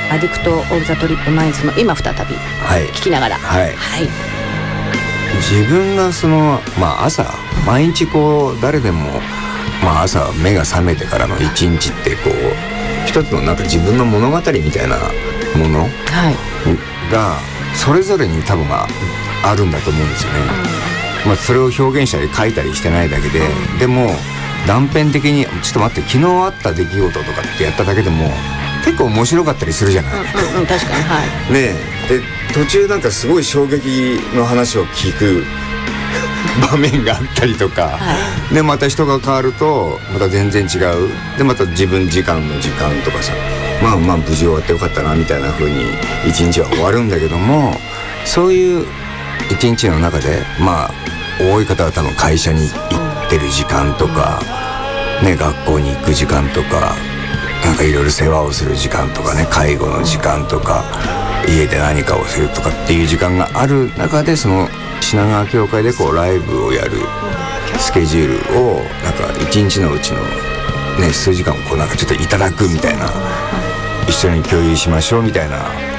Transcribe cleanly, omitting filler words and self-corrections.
アディクト・オブ・ザ・トリップ・マインズの今再び聞きながら、 はいはい、自分が朝毎日誰でも、朝目が覚めてからの一日って一つのなんか自分の物語みたいなものがそれぞれに多分あるんだと思うんですよね、それを表現したり書いたりしてないだけで、でも断片的にちょっと待って昨日あった出来事とかってやっただけでも結構面白かったりするじゃない、 確かに、はい、 で途中なんかすごい衝撃の話を聞く場面があったりとか、でまた人が変わるとまた全然違う、でまた自分時間の時間とかさ、無事終わってよかったなみたいな風に一日は終わるんだけども、そういう一日の中で多い方は多分会社に行ってる時間とか、学校に行く時間とか、なんかいろいろ世話をする時間とかね、介護の時間とか、家で何かをするとかっていう時間がある中で、その品川協会でライブをやるスケジュールをなんか一日のうちの数時間をなんかちょっといただくみたいな、一緒に共有しましょうみたいな